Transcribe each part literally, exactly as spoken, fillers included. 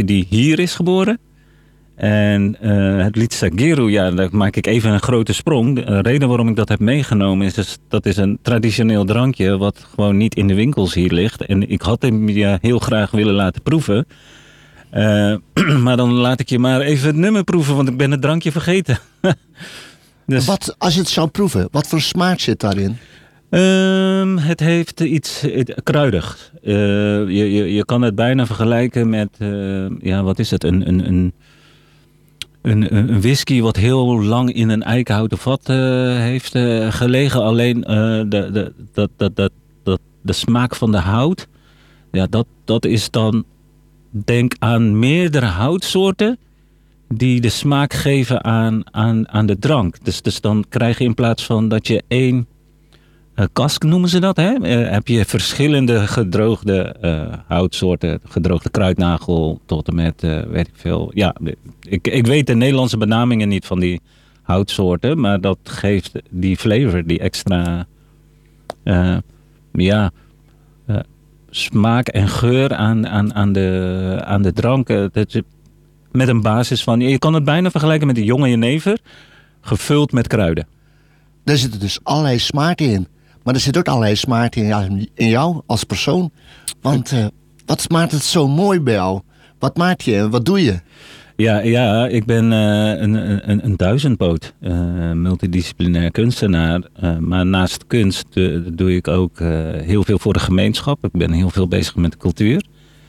die hier is geboren. En uh, het lied Saguero, ja, daar maak ik even een grote sprong. De reden waarom ik dat heb meegenomen is, dus, dat is een traditioneel drankje wat gewoon niet in de winkels hier ligt. En ik had hem ja, heel graag willen laten proeven. Uh, maar dan laat ik je maar even het nummer proeven, want ik ben het drankje vergeten. Dus, wat, als je het zou proeven, wat voor smaak zit daarin? Um, het heeft iets het, kruidigs. Uh, je, je, je kan het bijna vergelijken met, uh, ja, wat is het, een... een, een Een, een whisky wat heel lang in een eikenhouten vat uh, heeft uh, gelegen. Alleen uh, de, de, dat, dat, dat, dat, de smaak van de hout, ja, dat, dat is dan, denk aan meerdere houtsoorten die de smaak geven aan, aan, aan de drank. Dus, dus dan krijg je in plaats van dat je één uh, kask noemen ze dat, hè? Uh, heb je verschillende gedroogde uh, houtsoorten, gedroogde kruidnagel tot en met, uh, weet ik veel. Ja, ik, ik weet de Nederlandse benamingen niet van die houtsoorten, maar dat geeft die flavor, die extra uh, ja, uh, smaak en geur aan, aan, aan, de, aan de drank. Uh, dat je, met een basis van, je kan het bijna vergelijken met een jonge jenever, gevuld met kruiden. Daar zitten dus allerlei smaken in. Maar er zit ook allerlei smaken in, in jou als persoon. Want uh, wat maakt het zo mooi bij jou? Wat maak je en wat doe je? Ja, ja ik ben uh, een, een, een duizendpoot. Uh, multidisciplinair kunstenaar. Uh, maar naast kunst uh, doe ik ook uh, heel veel voor de gemeenschap. Ik ben heel veel bezig met cultuur.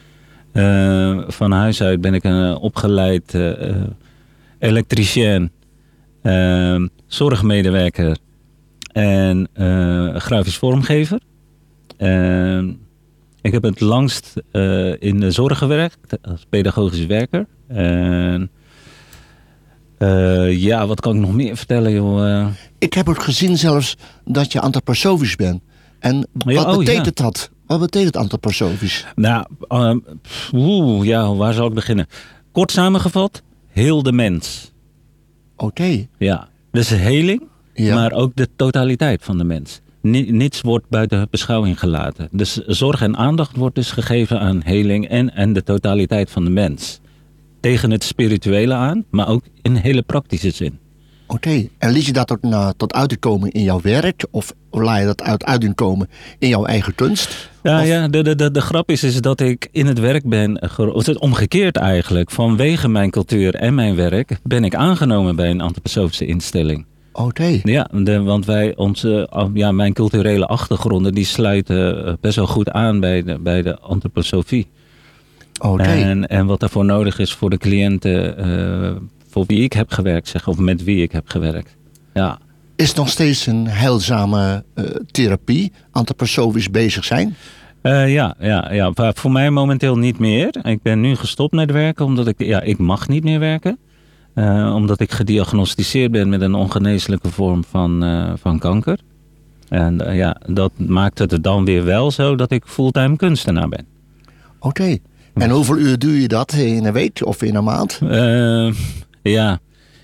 Uh, van huis uit ben ik een opgeleid uh, elektricien. Uh, zorgmedewerker. En uh, grafisch vormgever. Uh, ik heb het langst uh, in de zorg gewerkt als pedagogisch werker. En uh, ja, wat kan ik nog meer vertellen, joh? Uh... Ik heb ook gezien zelfs dat je antroposofisch bent. En wat ja, oh, betekent ja. dat? Wat betekent antroposofisch? Nou, uh, oeh, ja, waar zal ik beginnen? Kort samengevat, heel de mens. Oké. Okay. Ja, dus heling. Ja. Maar ook de totaliteit van de mens. Niets wordt buiten beschouwing gelaten. Dus zorg en aandacht wordt dus gegeven aan heling en, en de totaliteit van de mens. Tegen het spirituele aan, maar ook in hele praktische zin. Oké, okay. En liet je dat ook nou, tot uiting komen in jouw werk? Of laat je dat uit uiting komen in jouw eigen kunst? Ja, of... ja de, de, de, de grap is, is dat ik in het werk ben, het omgekeerd eigenlijk. Vanwege mijn cultuur en mijn werk ben ik aangenomen bij een antroposofische instelling. Oké. Okay. Ja, de, want wij, onze, ja, mijn culturele achtergronden die sluiten best wel goed aan bij de, bij de antroposofie. Oké. Okay. En, en wat daarvoor nodig is voor de cliënten uh, voor wie ik heb gewerkt, zeg, of met wie ik heb gewerkt. Ja. Is het nog steeds een heilzame uh, therapie, antroposofisch bezig zijn? Uh, ja, ja, ja, voor mij momenteel niet meer. Ik ben nu gestopt met werken, omdat ik, ja, ik mag niet meer werken. Uh, omdat ik gediagnosticeerd ben met een ongeneeslijke vorm van, uh, van kanker. En uh, ja, dat maakt het dan weer wel zo dat ik fulltime kunstenaar ben. Oké. Okay. En hoeveel uur doe je dat in een week of in een maand? Uh, ja,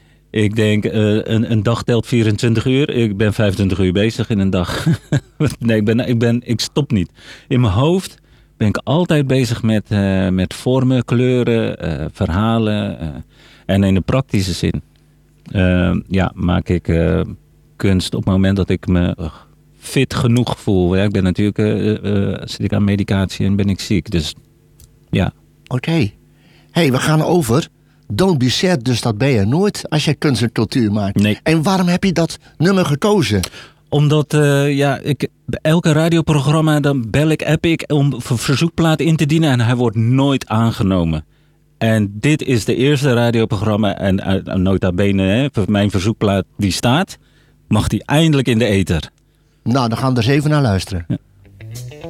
ik denk uh, een, een dag telt vierentwintig uur. Ik ben vijfentwintig uur bezig in een dag. nee, ik, ben, ik, ben, ik stop niet. In mijn hoofd ben ik altijd bezig met, uh, met vormen, kleuren, uh, verhalen... Uh, En in de praktische zin uh, ja, maak ik uh, kunst op het moment dat ik me fit genoeg voel. Ja, ik ben natuurlijk, uh, uh, zit ik aan medicatie en ben ik ziek. Dus ja. Oké. Okay. Hey, we gaan over. Don't be sad, dus dat ben je nooit als je kunst en cultuur maakt. Nee. En waarom heb je dat nummer gekozen? Omdat, uh, ja, ik, bij elke radioprogramma dan bel ik, app ik om een verzoekplaat in te dienen en hij wordt nooit aangenomen. En dit is de eerste radioprogramma en uh, nota bene, hè, mijn verzoekplaat die staat, mag die eindelijk in de ether. Nou, dan gaan we er eens even naar luisteren. Ja.